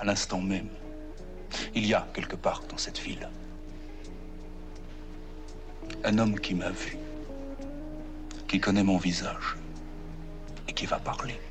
à l'instant même, il y a quelque part dans cette ville un homme qui m'a vu, qui connaît mon visage et qui va parler.